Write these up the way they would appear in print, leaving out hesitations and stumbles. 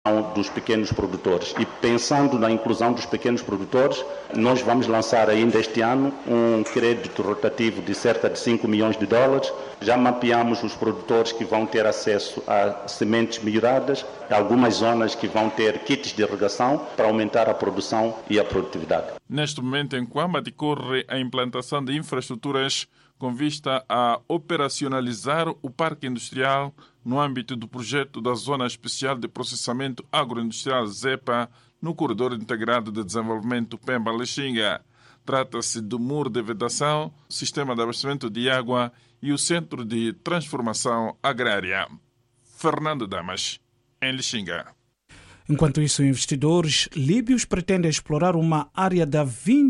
dos pequenos produtores. E pensando na inclusão dos pequenos produtores, nós vamos lançar ainda este ano um crédito rotativo de cerca de 5 milhões de dólares. Já mapeamos os produtores que vão ter acesso a sementes melhoradas, algumas zonas que vão ter kits de irrigação para aumentar a produção e a produtividade. Neste momento, em Kwamba, decorre a implantação de infraestruturas com vista a operacionalizar o parque industrial no âmbito do projeto da Zona Especial de Processamento Agroindustrial ZEPA, no Corredor Integrado de Desenvolvimento Pemba-Lixinga. Trata-se do muro de vedação, sistema de abastecimento de água e o Centro de Transformação Agrária. Fernando Damas, em Lixinga. Enquanto isso, investidores líbios pretendem explorar uma área de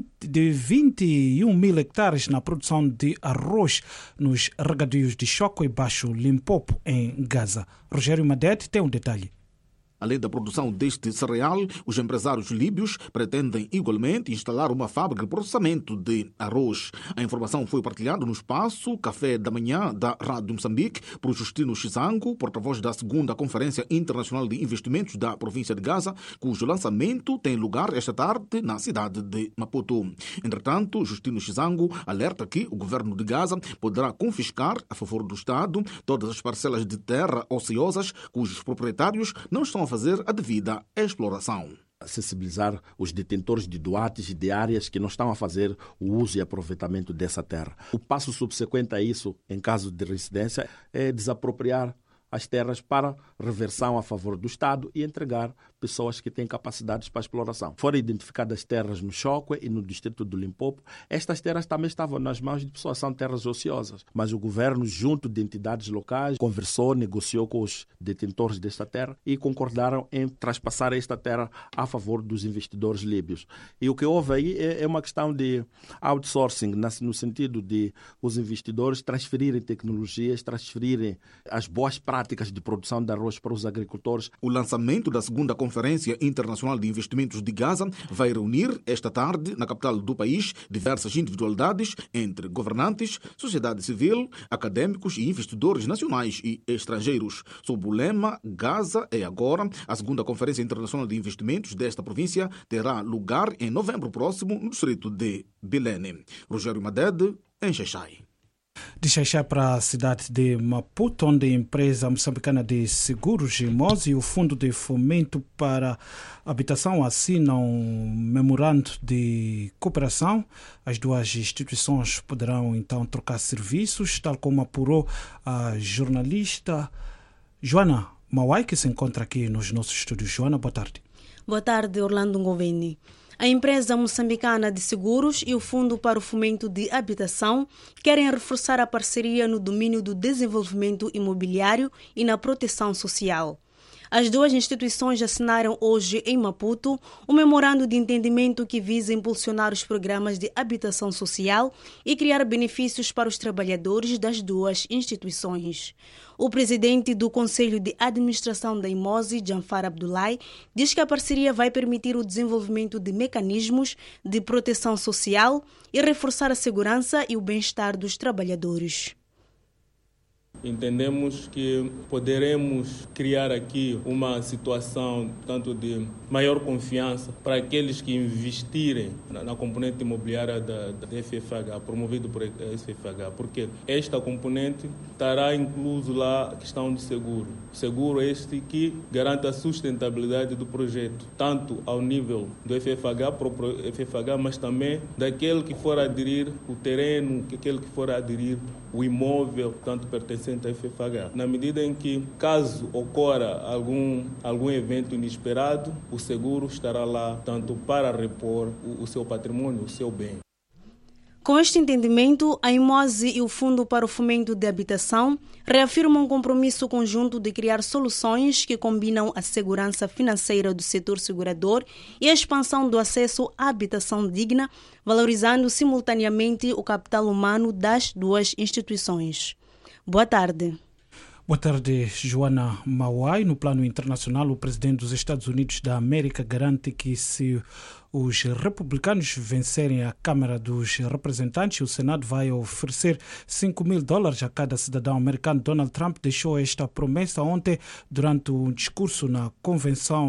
21 mil hectares na produção de arroz nos regadios de Choco e Baixo Limpopo, em Gaza. Rogério Madete tem um detalhe. Além da produção deste cereal, os empresários líbios pretendem igualmente instalar uma fábrica de processamento de arroz. A informação foi partilhada no espaço Café da Manhã da Rádio Moçambique por Justino Chizango, porta-voz da segunda Conferência Internacional de Investimentos da província de Gaza, cujo lançamento tem lugar esta tarde na cidade de Maputo. Entretanto, Justino Chizango alerta que o governo de Gaza poderá confiscar, a favor do Estado, todas as parcelas de terra ociosas cujos proprietários não estão a fazer a devida exploração. Sensibilizar os detentores de doates e de áreas que não estão a fazer o uso e aproveitamento dessa terra. O passo subsequente a isso, em caso de reincidência, é desapropriar as terras para reversão a favor do Estado e entregar pessoas que têm capacidades para exploração. Foram identificadas terras no Choco e no distrito do Limpopo. Estas terras também estavam nas mãos de pessoas, são terras ociosas. Mas o governo, junto de entidades locais, conversou, negociou com os detentores desta terra e concordaram em traspassar esta terra a favor dos investidores líbios. E o que houve aí é uma questão de outsourcing, no sentido de os investidores transferirem tecnologias, transferirem as boas práticas de produção de arroz para os agricultores. O lançamento da segunda Conferência Internacional de Investimentos de Gaza vai reunir esta tarde, na capital do país, diversas individualidades entre governantes, sociedade civil, acadêmicos e investidores nacionais e estrangeiros. Sob o lema Gaza é agora, a segunda Conferência Internacional de Investimentos desta província terá lugar em novembro próximo no distrito de Belém. Rogério Madede, em Xaixai. De Xaixai para a cidade de Maputo, onde a empresa moçambicana de seguros GMOS e o Fundo de Fomento para Habitação assinam um memorando de cooperação. As duas instituições poderão então trocar serviços, tal como apurou a jornalista Joana Mauai, que se encontra aqui nos nossos estúdios. Joana, boa tarde. Boa tarde, Orlando Ngoveni. A empresa moçambicana de seguros e o Fundo para o Fomento de Habitação querem reforçar a parceria no domínio do desenvolvimento imobiliário e na proteção social. As duas instituições assinaram hoje em Maputo um memorando de entendimento que visa impulsionar os programas de habitação social e criar benefícios para os trabalhadores das duas instituições. O presidente do Conselho de Administração da IMOSI, Janfar Abdullahi, diz que a parceria vai permitir o desenvolvimento de mecanismos de proteção social e reforçar a segurança e o bem-estar dos trabalhadores. Entendemos que poderemos criar aqui uma situação tanto de maior confiança para aqueles que investirem na componente imobiliária da FFH, promovido por FFH, porque esta componente estará incluso lá a questão de seguro. Seguro este que garante a sustentabilidade do projeto, tanto ao nível do FFH, mas também daquele que for aderir o terreno, aquele que for aderir o imóvel, tanto pertencente à FFH. Na medida em que, caso ocorra algum evento inesperado, o seguro estará lá tanto para repor o seu patrimônio, o seu bem. Com este entendimento, a IMOSI e o Fundo para o Fomento de Habitação reafirmam um compromisso conjunto de criar soluções que combinam a segurança financeira do setor segurador e a expansão do acesso à habitação digna, valorizando simultaneamente o capital humano das duas instituições. Boa tarde. Boa tarde, Joana Mauai. No plano internacional, o presidente dos Estados Unidos da América garante que se os republicanos vencerem a Câmara dos Representantes, o Senado vai oferecer $5.000 a cada cidadão americano. Donald Trump deixou esta promessa ontem durante um discurso na convenção